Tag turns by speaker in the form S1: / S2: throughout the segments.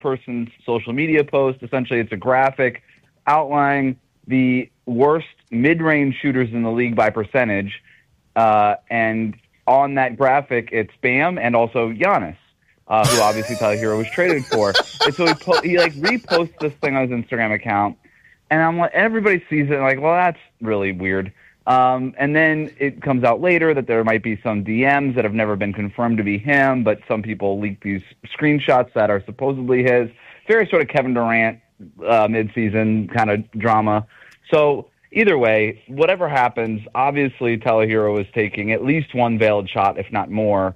S1: person's social media post. Essentially, it's a graphic outlining the worst mid-range shooters in the league by percentage. And on that graphic, it's Bam and also Giannis, who obviously Tyler Hero was traded for. And so he reposts this thing on his Instagram account, and I'm like, everybody sees it and like, well, that's really weird. And then it comes out later that there might be some DMs that have never been confirmed to be him, but some people leak these screenshots that are supposedly his. Very sort of Kevin Durant mid-season kind of drama. So either way, whatever happens, obviously Tyler Hero is taking at least one veiled shot, if not more,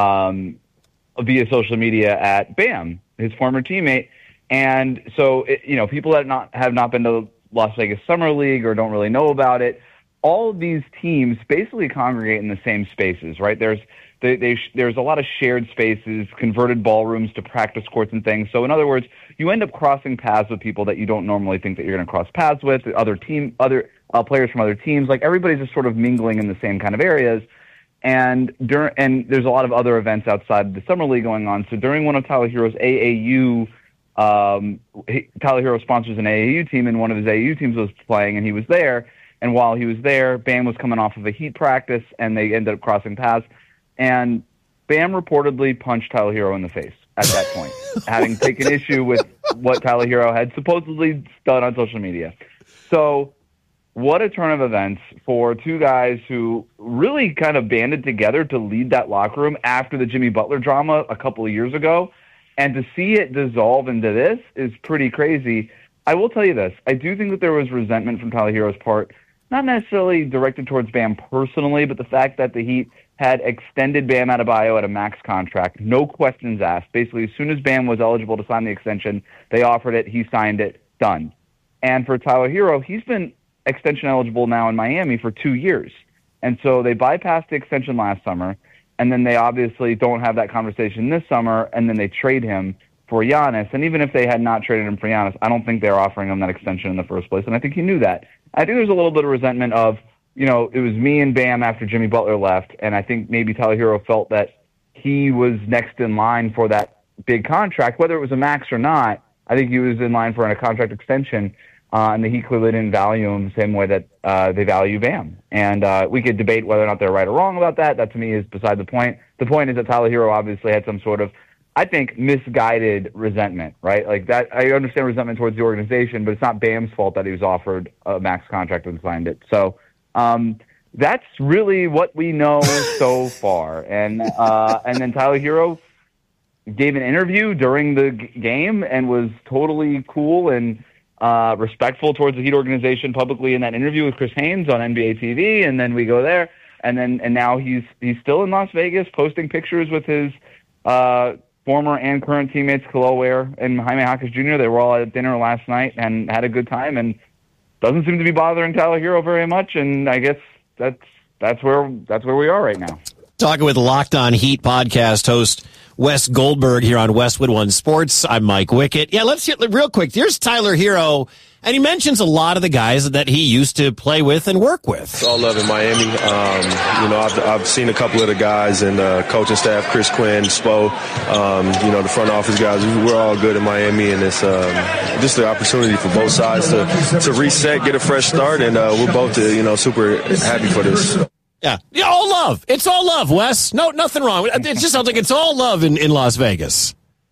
S1: via social media at Bam, his former teammate. And so, people that have not been to Las Vegas Summer League or don't really know about it, all of these teams basically congregate in the same spaces, right? There's a lot of shared spaces, converted ballrooms to practice courts and things. So in other words, you end up crossing paths with people that you don't normally think that you're going to cross paths with, other players from other teams. Like everybody's just sort of mingling in the same kind of areas. And there's a lot of other events outside the Summer League going on. So during one of Tyler Hero's AAU, Tyler Hero sponsors an AAU team, and one of his AAU teams was playing, and he was there. And while he was there, Bam was coming off of a Heat practice, and they ended up crossing paths. And Bam reportedly punched Tyler Hero in the face at that point, having taken issue with what Tyler Hero had supposedly done on social media. So what a turn of events for two guys who really kind of banded together to lead that locker room after the Jimmy Butler drama a couple of years ago. And to see it dissolve into this is pretty crazy. I will tell you this. I do think that there was resentment from Tyler Hero's part, not necessarily directed towards Bam personally, but the fact that the Heat had extended Bam Adebayo at a max contract, no questions asked. Basically, as soon as Bam was eligible to sign the extension, they offered it, he signed it, done. And for Tyler Hero, he's been extension eligible now in Miami for 2 years. And so they bypassed the extension last summer, and then they obviously don't have that conversation this summer, and then they trade him for Giannis. And even if they had not traded him for Giannis, I don't think they're offering him that extension in the first place, and I think he knew that. I think there's a little bit of resentment of, it was me and Bam after Jimmy Butler left, and I think maybe Tyler Hero felt that he was next in line for that big contract, whether it was a max or not. I think he was in line for a contract extension, and the Heat clearly didn't value him the same way that they value Bam. And we could debate whether or not they're right or wrong about that. That, to me, is beside the point. The point is that Tyler Hero obviously had some sort of, I think, misguided resentment, right? Like that, I understand resentment towards the organization, but it's not Bam's fault that he was offered a max contract and signed it. So that's really what we know so far. And then Tyler Hero gave an interview during the game and was totally cool and respectful towards the Heat organization publicly in that interview with Chris Haynes on NBA TV. And then we go there, and now he's still in Las Vegas posting pictures with his former and current teammates Khalil Ware and Jaime Jaquez Jr. They were all at dinner last night and had a good time, and doesn't seem to be bothering Tyler Hero very much. And I guess that's where we are right now.
S2: Talking with Locked On Heat podcast host Wes Goldberg here on Westwood One Sports. I'm Mike Wickett. Yeah, let's get real quick. Here's Tyler Hero, and he mentions a lot of the guys that he used to play with and work with.
S3: It's all love in Miami. I've seen a couple of the guys and coaching staff, Chris Quinn, Spo, the front office guys. We're all good in Miami, and it's just the opportunity for both sides to reset, get a fresh start, and we're both super happy for this.
S2: Yeah, all love. It's all love, Wes. No, nothing wrong. It just sounds like it's all love in Las Vegas.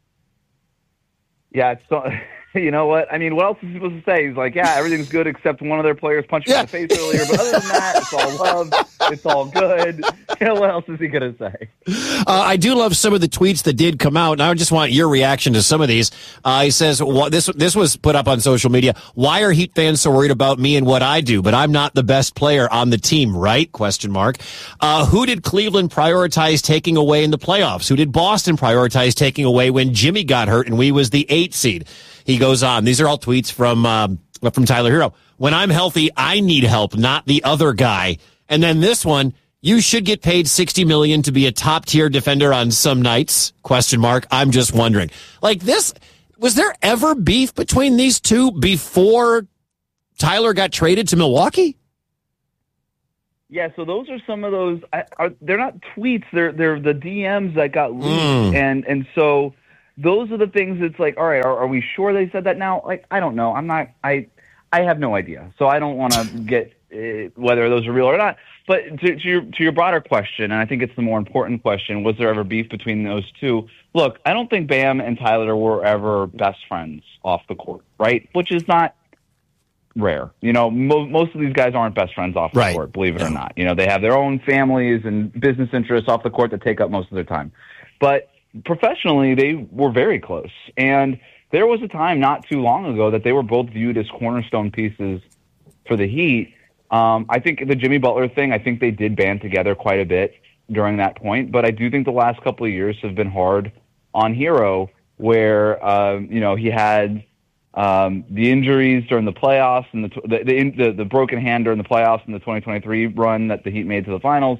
S1: Yeah, it's you know what? I mean, what else is he supposed to say? He's like, yeah, everything's good except one of their players punched me in the face earlier. But other than that, it's all love. It's all good. What else is he going to say?
S2: I do love some of the tweets that did come out, and I just want your reaction to some of these. He says, this was put up on social media. Why are Heat fans so worried about me and what I do? But I'm not the best player on the team, right? ? Who did Cleveland prioritize taking away in the playoffs? Who did Boston prioritize taking away when Jimmy got hurt and we was the 8th seed? He goes on. These are all tweets from Tyler Hero. When I'm healthy, I need help, not the other guy. And then this one, you should get paid $60 million to be a top tier defender on some nights? ? I'm just wondering. Like this, was there ever beef between these two before Tyler got traded to Milwaukee?
S1: Yeah, so those are some of those. They're not tweets. They're the DMs that got leaked, and so. those are the things that's like, all right, are we sure they said that now? Like, I don't know. I have no idea. So I don't want to get whether those are real or not. But to your broader question, and I think it's the more important question, was there ever beef between those two? Look, I don't think Bam and Tyler were ever best friends off the court, right? Which is not rare. Most of these guys aren't best friends off the court, believe it or not. They have their own families and business interests off the court that take up most of their time. But professionally, they were very close. And there was a time not too long ago that they were both viewed as cornerstone pieces for the Heat. I think the Jimmy Butler thing, I think they did band together quite a bit during that point. But I do think the last couple of years have been hard on Hero, where, he had the injuries during the playoffs and the broken hand during the playoffs and the 2023 run that the Heat made to the finals.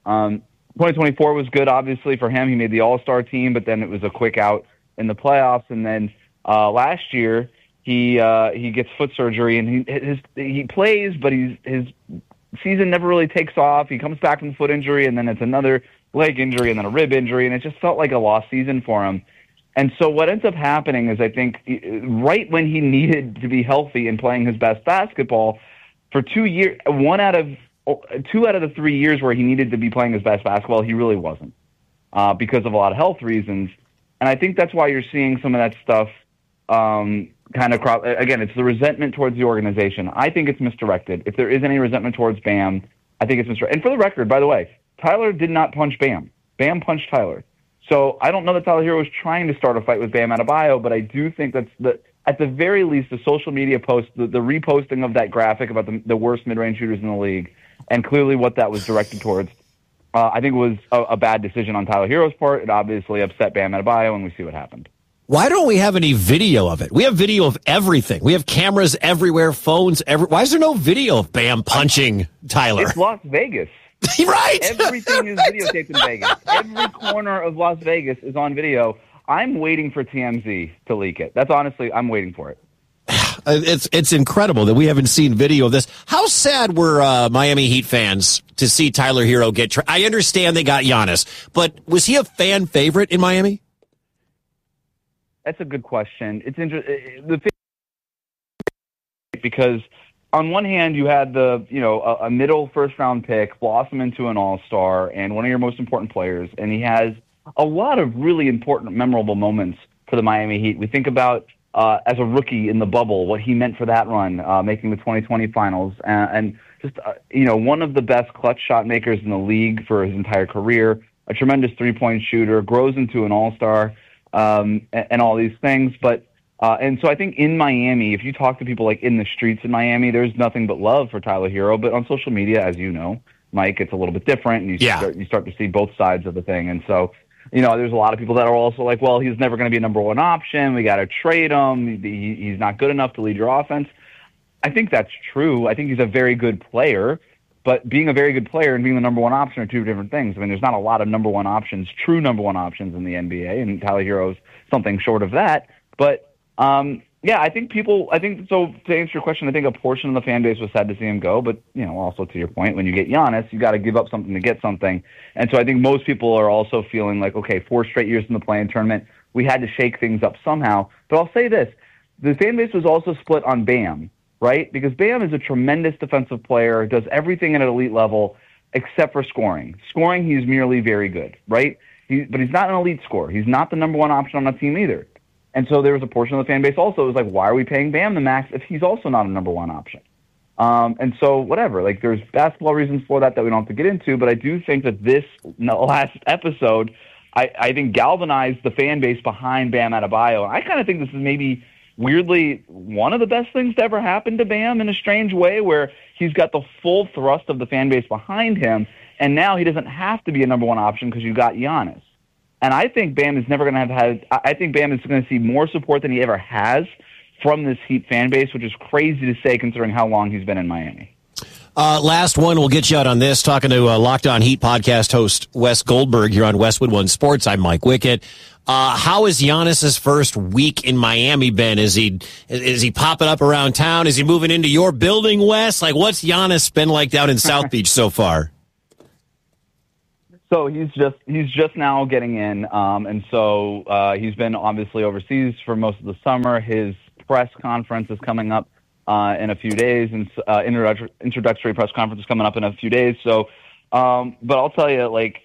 S1: 2024 was good, obviously, for him. He made the All-Star team, but then it was a quick out in the playoffs. And then last year, he gets foot surgery, and he plays, but his season never really takes off. He comes back from the foot injury, and then it's another leg injury, and then a rib injury, and it just felt like a lost season for him. And so what ends up happening is, I think, right when he needed to be healthy and playing his best basketball for 2 years, 2 out of the 3 years where he needed to be playing his best basketball, he really wasn't because of a lot of health reasons. And I think that's why you're seeing some of that stuff kind of crop. Again, it's the resentment towards the organization. I think it's misdirected. If there is any resentment towards Bam, I think it's misdirected. And for the record, by the way, Tyler did not punch Bam. Bam punched Tyler. So I don't know that Tyler Hero was trying to start a fight with Bam Adebayo, but I do think that's at the very least, the social media post, the reposting of that graphic about the worst mid-range shooters in the league, and clearly what that was directed towards, I think was a bad decision on Tyler Hero's part. It obviously upset Bam Adebayo, and we see what happened.
S2: Why don't we have any video of it? We have video of everything. We have cameras everywhere, phones Why is there no video of Bam punching Tyler?
S1: It's Las Vegas.
S2: Right.
S1: Everything is videotaped in Vegas. Every corner of Las Vegas is on video. I'm waiting for TMZ to leak it. That's honestly, I'm waiting for it.
S2: It's incredible that we haven't seen video of this. How sad were Miami Heat fans to see Tyler Hero get I understand they got Giannis, but was he a fan favorite in Miami?
S1: That's a good question. It's interesting because on one hand, you had a middle first round pick blossom into an all-star and one of your most important players, and he has a lot of really important, memorable moments for the Miami Heat. We think about as a rookie in the bubble, what he meant for that run, making the 2020 finals, and just one of the best clutch shot makers in the league for his entire career, a tremendous three-point shooter, grows into an all-star, and all these things, but. And so I think in Miami, if you talk to people like in the streets in Miami, there's nothing but love for Tyler Hero. But on social media, as you know, Mike, it's a little bit different, and you start to see both sides of the thing. And so, there's a lot of people that are also like, well, he's never going to be a number one option. We got to trade him. He's not good enough to lead your offense. I think that's true. I think he's a very good player. But being a very good player and being the number one option are two different things. I mean, there's not a lot of number one options, true number one options in the NBA, and Tyler Hero's something short of that. But I think so. To answer your question, I think a portion of the fan base was sad to see him go, but also to your point, when you get Giannis, you got to give up something to get something. And so I think most people are also feeling like, okay, 4 straight years in the play-in tournament, we had to shake things up somehow. But I'll say this: the fan base was also split on Bam, right? Because Bam is a tremendous defensive player, does everything at an elite level except for scoring. Scoring, he's merely very good, right? But he's not an elite scorer. He's not the number one option on the team either. And so there was a portion of the fan base also was like, why are we paying Bam the max if he's also not a number one option? And so whatever, like there's basketball reasons for that we don't have to get into, but I do think that this last episode, I think galvanized the fan base behind Bam Adebayo. I kind of think this is maybe weirdly one of the best things to ever happen to Bam in a strange way, where he's got the full thrust of the fan base behind him, and now he doesn't have to be a number one option because you got Giannis. And I think Bam is never going to I think Bam is going to see more support than he ever has from this Heat fan base, which is crazy to say considering how long he's been in Miami.
S2: Last one, we'll get you out on this. Talking to Locked On Heat podcast host Wes Goldberg here on Westwood One Sports. I'm Mike Wickett. How has Giannis's first week in Miami been? Is he popping up around town? Is he moving into your building, Wes? Like, what's Giannis been like down in South Beach so far?
S1: So he's just now getting in, and so he's been obviously overseas for most of the summer. His press conference is coming up in a few days, and introductory press conference is coming up in a few days. So, but I'll tell you, like,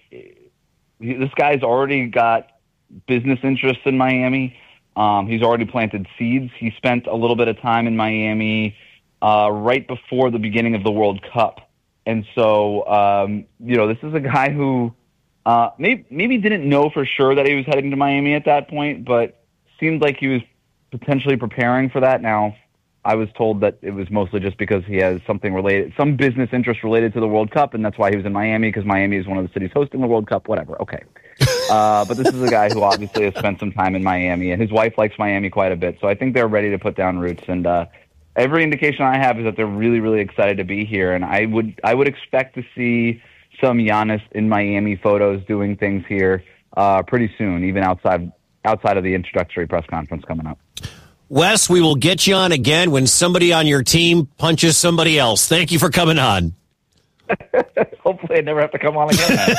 S1: this guy's already got business interests in Miami. He's already planted seeds. He spent a little bit of time in Miami right before the beginning of the World Cup. And so, this is a guy who maybe didn't know for sure that he was heading to Miami at that point, but seemed like he was potentially preparing for that. Now, I was told that it was mostly just because he has some business interest related to the World Cup, and that's why he was in Miami, because Miami is one of the cities hosting the World Cup, whatever. Okay. But this is a guy who obviously has spent some time in Miami, and his wife likes Miami quite a bit. So I think they're ready to put down roots, and every indication I have is that they're really, really excited to be here. And I would expect to see some Giannis in Miami photos doing things here pretty soon, even outside of the introductory press conference coming up.
S2: Wes, we will get you on again when somebody on your team punches somebody else. Thank you for coming on.
S1: Hopefully I never have to come on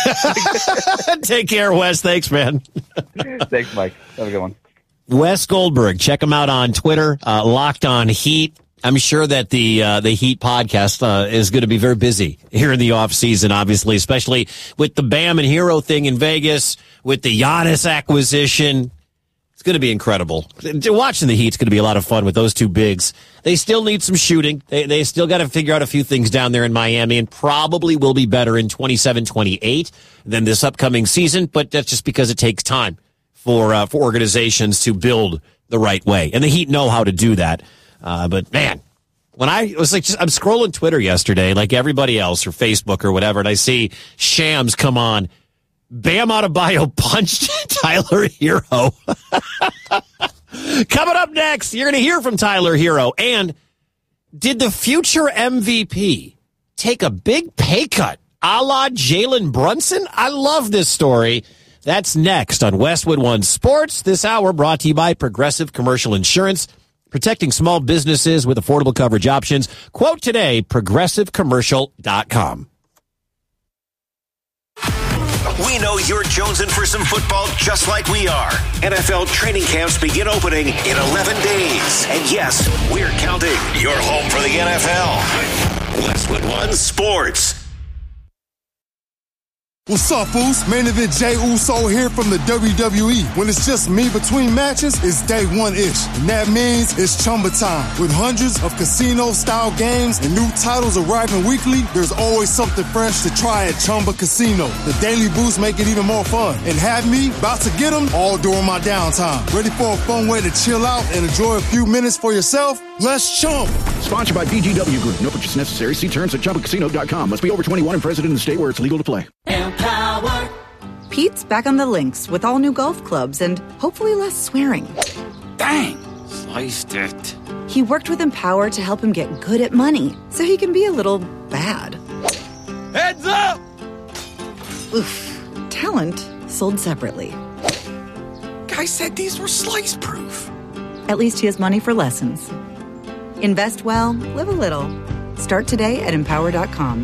S1: again.
S2: Take care, Wes. Thanks, man.
S1: Thanks, Mike. Have a good one.
S2: Wes Goldberg. Check him out on Twitter, Locked On Heat. I'm sure that the Heat podcast is going to be very busy here in the off season, obviously, especially with the Bam and Hero thing in Vegas, with the Giannis acquisition. It's going to be incredible. Watching the Heat's going to be a lot of fun with those two bigs. They still need some shooting. They still got to figure out a few things down there in Miami, and probably will be better in 27-28 than this upcoming season, but that's just because it takes time for organizations to build the right way. And the Heat know how to do that. But man, when I was like, I'm scrolling Twitter yesterday, like everybody else, or Facebook or whatever, and I see Shams come on. Bam Adebayo punched Tyler Hero. Coming up next, you're going to hear from Tyler Hero. And did the future MVP take a big pay cut a la Jalen Brunson? I love this story. That's next on Westwood One Sports. This hour brought to you by Progressive Commercial Insurance, protecting small businesses with affordable coverage options. Quote today, progressivecommercial.com.
S4: We know you're jonesing for some football just like we are. NFL training camps begin opening in 11 days. And yes, we're counting. You're home for the NFL. Westwood One Sports.
S5: What's up, fools? Main event Jey Uso here from the WWE. When it's just me between matches, it's day one-ish. And that means it's Chumba time. With hundreds of casino-style games and new titles arriving weekly, there's always something fresh to try at Chumba Casino. The daily boosts make it even more fun. And have me about to get them all during my downtime. Ready for a fun way to chill out and enjoy a few minutes for yourself? Let's chump.
S6: Sponsored by BGW Group. No purchase necessary. See terms at ChumbaCasino.com. Must be over 21 and present in the state where it's legal to play.
S7: Empower. Pete's back on the links with all new golf clubs and hopefully less swearing.
S8: Dang, sliced it.
S7: He worked with Empower to help him get good at money so he can be a little bad.
S8: Heads up!
S7: Oof. Talent sold separately.
S8: Guy said these were slice-proof.
S7: At least he has money for lessons. Invest well, live a little. Start today at Empower.com.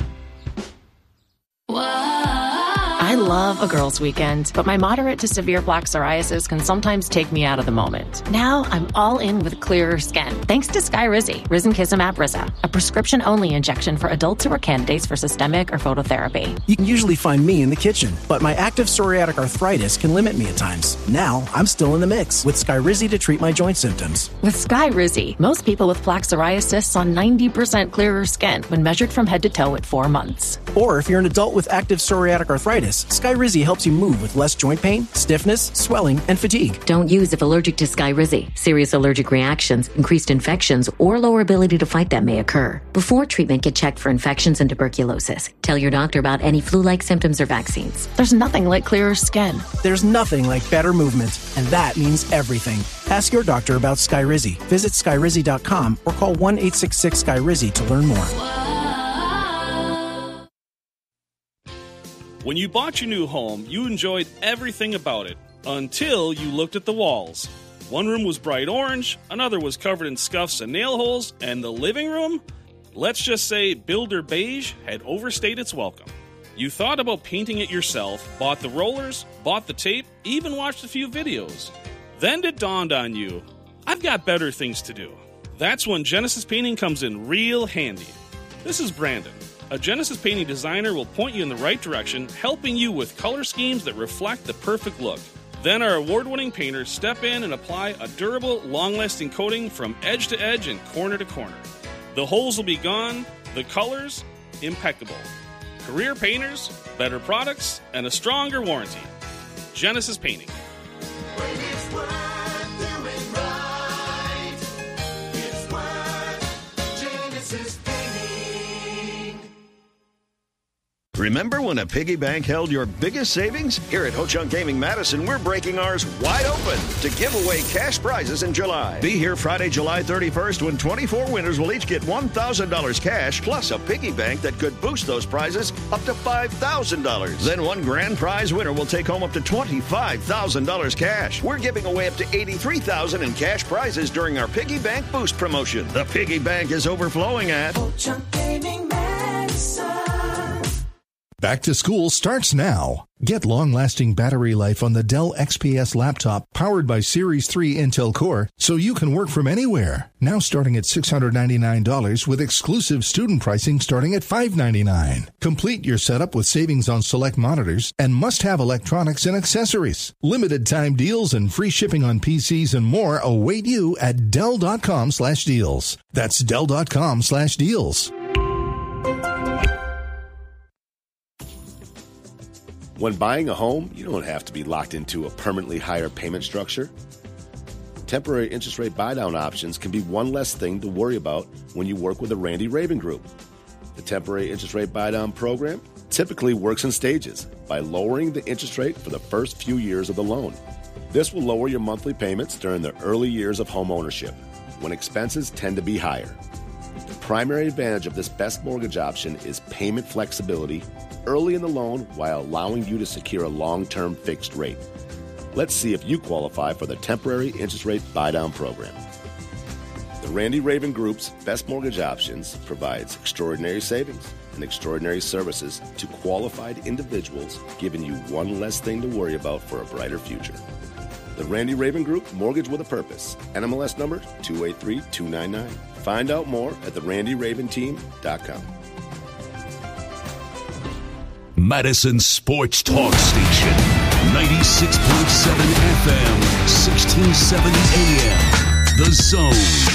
S9: I love a girls' weekend, but my moderate to severe plaque psoriasis can sometimes take me out of the moment. Now I'm all in with clearer skin, thanks to Skyrizi, Risankizumab Riza, a prescription-only injection for adults who are candidates for systemic or phototherapy.
S10: You can usually find me in the kitchen, but my active psoriatic arthritis can limit me at times. Now I'm still in the mix with Skyrizi to treat my joint symptoms.
S9: With Skyrizi, most people with plaque psoriasis saw 90% clearer skin when measured from head to toe at 4 months.
S10: Or if you're an adult with active psoriatic arthritis, Skyrizi helps you move with less joint pain, stiffness, swelling, and fatigue.
S11: Don't use if allergic to Skyrizi. Serious allergic reactions, increased infections, or lower ability to fight them may occur. Before treatment, get checked for infections and tuberculosis. Tell your doctor about any flu-like symptoms or vaccines.
S9: There's nothing like clearer skin.
S10: There's nothing like better movement, and that means everything. Ask your doctor about Skyrizi. Visit Skyrizi.com or call 1-866-SKYRIZI to learn more.
S12: When you bought your new home, you enjoyed everything about it until you looked at the walls. One room was bright orange, another was covered in scuffs and nail holes, and the living room, let's just say Builder Beige had overstayed its welcome. You thought about painting it yourself, bought the rollers, bought the tape, even watched a few videos. Then it dawned on you, I've got better things to do. That's when Genesis Painting comes in real handy. This is Brandon. A Genesis Painting designer will point you in the right direction, helping you with color schemes that reflect the perfect look. Then our award-winning painters step in and apply a durable, long-lasting coating from edge to edge and corner to corner. The holes will be gone, the colors impeccable. Career painters, better products, and a stronger warranty. Genesis Painting.
S13: When it's worth doing right, it's worth Genesis Painting.
S14: Remember when a piggy bank held your biggest savings? Here at Ho-Chunk Gaming Madison, we're breaking ours wide open to give away cash prizes in July. Be here Friday, July 31st, when 24 winners will each get $1,000 cash, plus a piggy bank that could boost those prizes up to $5,000. Then one grand prize winner will take home up to $25,000 cash. We're giving away up to $83,000 in cash prizes during our Piggy Bank Boost promotion. The piggy bank is overflowing at
S13: Ho-Chunk Gaming Madison.
S15: Back to school starts now. Get long-lasting battery life on the Dell XPS laptop powered by Series 3 Intel Core so you can work from anywhere. Now starting at $699 with exclusive student pricing starting at $599. Complete your setup with savings on select monitors and must-have electronics and accessories. Limited time deals and free shipping on PCs and more await you at Dell.com/deals. That's Dell.com/deals.
S16: When buying a home, you don't have to be locked into a permanently higher payment structure. Temporary interest rate buy-down options can be one less thing to worry about when you work with the Randy Raven Group. The temporary interest rate buy-down program typically works in stages by lowering the interest rate for the first few years of the loan. This will lower your monthly payments during the early years of home ownership, when expenses tend to be higher. The primary advantage of this best mortgage option is payment flexibility early in the loan while allowing you to secure a long-term fixed rate. Let's see if you qualify for the temporary interest rate buy-down program. The Randy Raven Group's best mortgage options provides extraordinary savings and extraordinary services to qualified individuals, giving you one less thing to worry about for a brighter future. The Randy Raven Group, Mortgage with a Purpose. NMLS number 283299. Find out more at therandyraventeam.com.
S17: Madison Sports Talk Station, 96.7 FM, 1670 AM. The Zone.